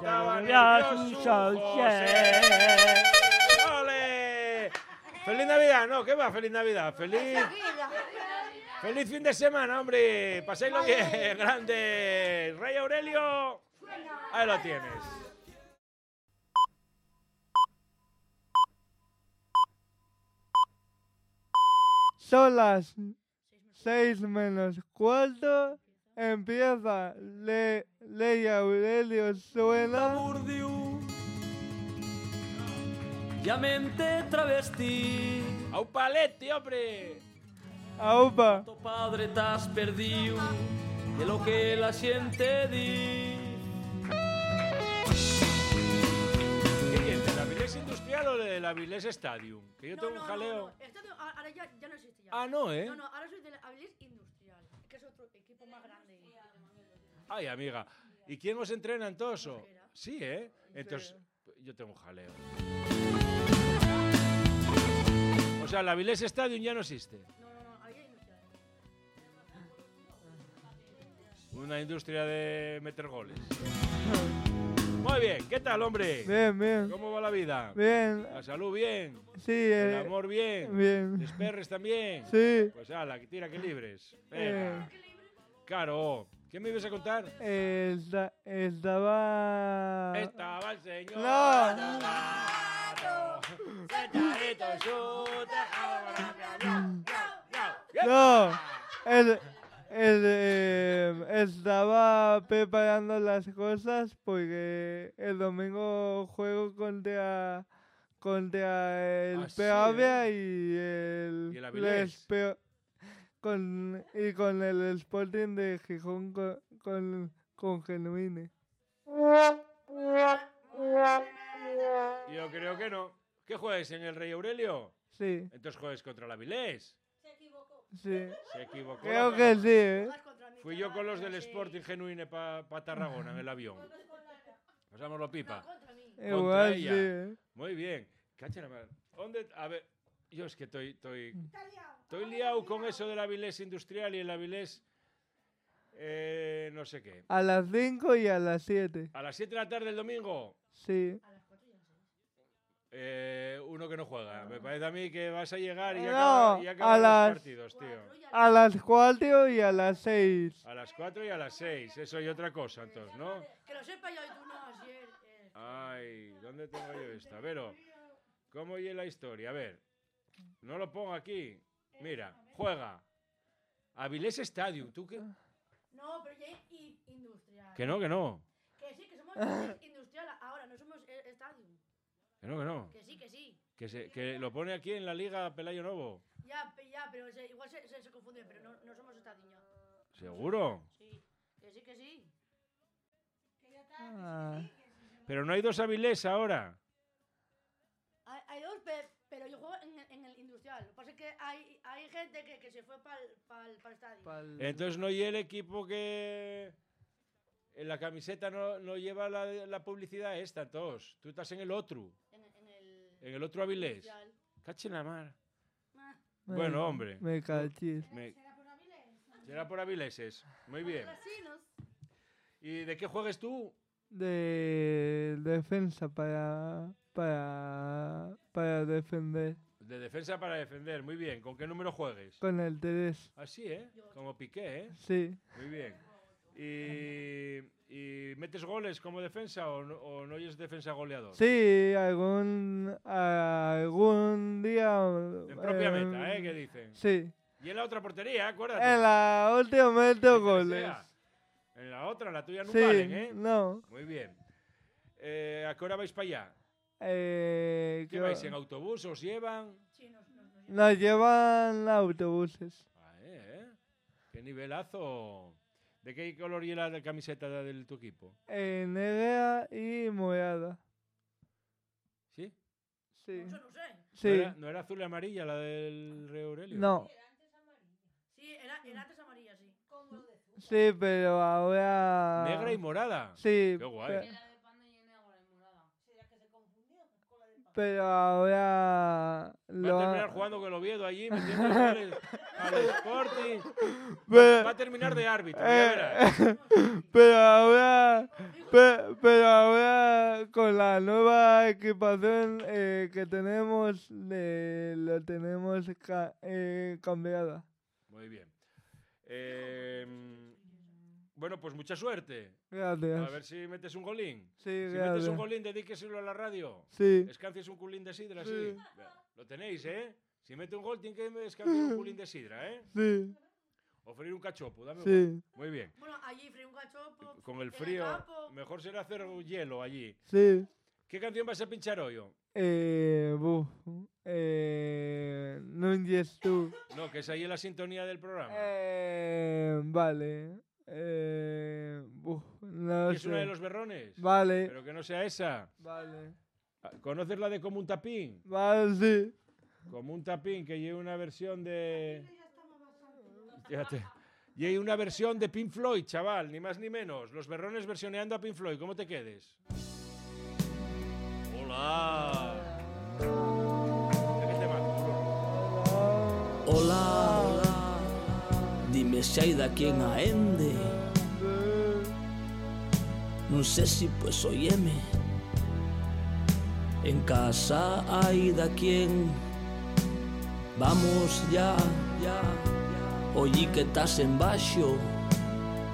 estaba nervioso, nervioso, José. ¡Ole! ¡Feliz Navidad! No, ¿qué va? ¡Feliz Navidad! ¡Feliz fin de semana, hombre! ¡Paséislo bien! ¡Grande! ¡Rey Aurelio! Ahí lo tienes. Son las 6:45. Empieza Ley Aurelio suena. Llamente travesti, ¡A un palete, hombre! Aupa. tu padre t'has perdido de lo que la gente dice. ¿Qué quieres? ¿De la Avilés Industrial o de la Avilés Stadium? Que yo tengo un jaleo. No. Ahora ya no existe ya. Ah, no, ¿eh? No, ahora soy de la Avilés Industrial, que es otro equipo más grande. Ay, amiga. ¿Y quién os entrena en Toso? Mosquera. Sí, ¿eh? Entonces, yo tengo un jaleo. O sea, la Avilés Stadium ya no existe. No, Avilés Industrial. Una industria de meter goles. Muy bien, ¿qué tal, hombre? Bien, bien. ¿Cómo va la vida? Bien. La salud bien, Sí, el amor bien, bien. los perres también. Sí. Pues ala, que tira que libres. Venga. Claro, ¿qué me ibas a contar? Estaba. Estaba el señor. No. Sentadito en su tejado. No. Estaba preparando las cosas porque el domingo juego contra el Ah, sí, Peavia y el Y el Avilés. con el Sporting de Gijón con Genuine. Yo creo que no. ¿Qué juegas en el Rey Aurelio? Sí, Entonces juegas contra el Avilés. sí. Se equivocó. Creo la que cara. sí, ¿eh? Fui yo con los del Sporting Genuine para Tarragona en el avión. Pasámoslo pipa. Igual sí, ella. ¿eh? Muy bien. Cacha la madre. ¿Dónde? A ver, yo es que estoy liado con eso del Avilés Industrial y el Avilés no sé qué. A las 5 y a las 7. A las 7 de la tarde el domingo, Sí. uno que no juega. Me parece a mí que vas a llegar y No, ya a acaban las- los partidos, tío. A las 4 y a las 6. A las 4 y a las 6. Eso y otra cosa, entonces, ¿no? Que lo sepa yo y tú no, así es. Ay, ¿dónde tengo yo esta? Vero, ¿cómo oye la historia? A ver, no lo pongo aquí. Mira, juega. Avilés Stadium, ¿tú qué? No, pero ya es industrial. Que no, que no. Que sí, que somos industrial ahora, no somos estadio. Que no, que no. Que sí, que sí. Que lo pone aquí en la Liga Pelayo Novo. Ya, pero igual se confunde, pero no somos estadio. ¿Seguro? Sí, que sí, que sí. Ah, Pero no hay dos Avilés ahora. Hay dos, pero yo juego en el industrial. Lo que pasa es que hay gente que se fue para el estadio. Entonces no hay el equipo que... En la camiseta no lleva la publicidad esta, todos. Tú estás en el otro. En el otro Avilés. industrial. Cache la mar. Ah, Bueno, hombre. Me cachis. Será por Avileses. Muy bien. Brasinos. ¿Y de qué juegues tú? De defensa para defender. De defensa para defender. Muy bien. ¿Con qué número juegues? Con el 3. Así, ¿eh? Como Piqué, ¿eh? Sí. Muy bien. ¿Y metes goles como defensa o no eres defensa goleador? Sí, algún día. En propia meta, ¿eh? ¿Qué dicen? Sí. Y en la otra portería, acuérdate. En la última meto Que goles. sea. En la otra, en la tuya no Sí, valen, ¿eh? no. Muy bien. ¿A qué hora vais para allá? ¿Qué ¿Qué vais? ¿En autobús? ¿Os llevan? Sí, Nos llevan autobuses. ¿Qué nivelazo? ¿De qué color y la camiseta de tu equipo? Negra y morada. ¿Sí? Sí. Eso no sé. Sí. ¿No era azul y amarilla la del Rey Aurelio? No. Sí, era antes amarilla, sí. Sí, pero ahora. ¿Negra y morada? Sí. Qué guay. pero ahora Va a terminar jugando con el Oviedo allí, metiendo goles al Sporting. Pero- Va a terminar de árbitro, ya verás. pero ahora con la nueva equipación que tenemos, lo tenemos cambiada. Muy bien. Bueno, pues mucha suerte. Gracias. A ver si metes un golín. Sí, Si gracias. metes un golín, dedíqueselo a la radio. Sí. Escancies un culín de sidra, sí. Sí. Lo tenéis, ¿eh? Si mete un gol, tiene que escanciar un culín de sidra, ¿eh? Sí. O freír un cachopo, dame Sí. un. Muy bien. Bueno, allí frío un cachopo. Con el en frío, campo. mejor será hacer hielo allí. Sí. ¿Qué canción vas a pinchar hoy? No entiendes tú. No, que es ahí la sintonía del programa. Vale. No ¿Que es sé. una de los berrones? Vale. Pero que no sea esa. Vale. ¿Conoces la de Como un tapín? Vale, sí. Como un tapín, que lleva una versión de... Y hay una versión de Pink Floyd, chaval, ni más ni menos. Los berrones versioneando a Pink Floyd, ¿cómo te quedes? ¡Hola! ¿De qué tema? Hola, dime si hay de aquí en Aende. No sé si pues óyeme. En casa hay de quien. Vamos ya. Oye que estás en baixo.